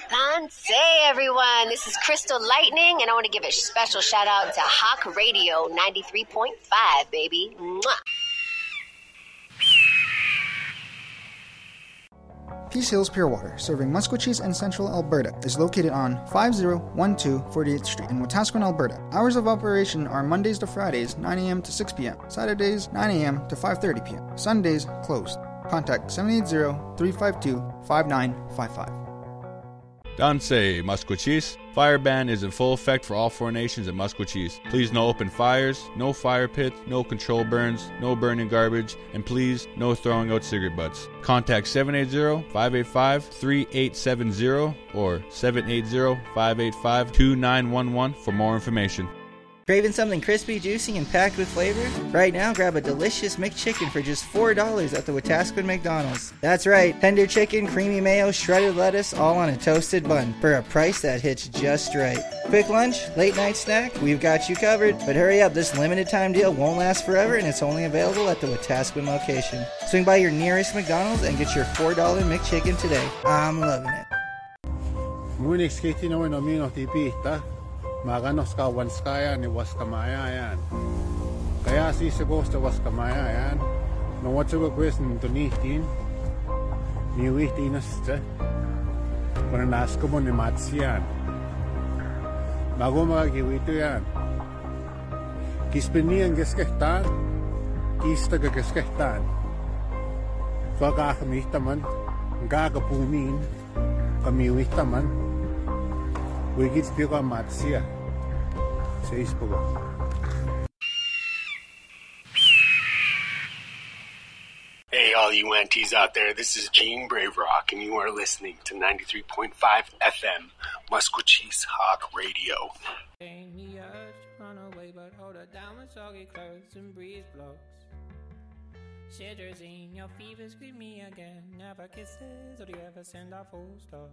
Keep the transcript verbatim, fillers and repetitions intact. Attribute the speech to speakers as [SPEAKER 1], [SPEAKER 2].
[SPEAKER 1] Say everyone, this is Crystal Lightning, and I want to give a special shout out to Hawk Radio ninety-three point five, baby. Mwah.
[SPEAKER 2] Peace Hills Pure Water, serving Musqueam and Central Alberta, is located on five oh one two forty-eighth Street in Wetaskiwin, Alberta. Hours of operation are Mondays to Fridays, nine a.m. to six p.m., Saturdays, nine a.m. to five thirty p.m., Sundays, closed. Contact seven eight zero, three five two, five nine five five.
[SPEAKER 3] Dansei, Musqueam. Fire ban is in full effect for all four nations in Musqueam. Please no open fires, no fire pits, no control burns, no burning garbage, and please no throwing out cigarette butts. Contact seven eight zero, five eight five, three eight seven zero or seven eight zero, five eight five, two nine one one for more information.
[SPEAKER 4] Craving something crispy, juicy, and packed with flavor? Right now, grab a delicious McChicken for just four dollars at the Wetaskiwin McDonald's. That's right, tender chicken, creamy mayo, shredded lettuce, all on a toasted bun for a price that hits just right. Quick lunch, late night snack, we've got you covered. But hurry up, this limited time deal won't last forever and it's only available at the Wetaskiwin location. Swing by your nearest McDonald's and get your four dollar McChicken today. I'm loving it.
[SPEAKER 5] Munix kitino nomino tipita. Maganos ka wanskaya ni waskamaya yan. Kaya si sigos ta waskamaya yan. No what to request to nitin. Ni wihtinasta. Kung nasko mo ni matsiyan. Bago magagiwito yan. Kispinian geskehtan. Kista geskehtan. So kakamita man. Gagapumin. Kamiwita man. Wigits pika matsiya. Seis pogo.
[SPEAKER 6] Hey, all you aunties out there, this is Gene Brave Rock, and you are listening to ninety-three point five F M, Musqueam Hawk Radio.
[SPEAKER 7] Me urge to run away, but hold her down with soggy clothes and breeze blocks. Shivers in your fever, scream me again. Never kisses, or do you ever send a full stop?